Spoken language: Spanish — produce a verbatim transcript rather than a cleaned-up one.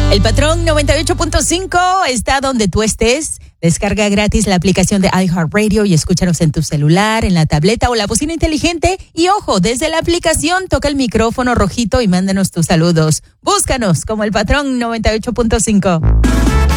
El Patrón noventa y ocho punto cinco está donde tú estés. Descarga gratis la aplicación de iHeartRadio y escúchanos en tu celular, en la tableta o la bocina inteligente. Y ojo, desde la aplicación toca el micrófono rojito y mándanos tus saludos. Búscanos como El Patrón noventa y ocho punto cinco.